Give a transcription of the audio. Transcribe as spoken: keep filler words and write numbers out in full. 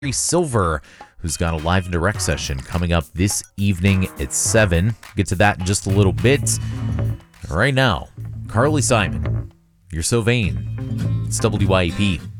Silver, who's got a live and direct session coming up this evening at seven. Get to that in just a little bit. Right now, Carly Simon, You're So Vain. It's W Y A P.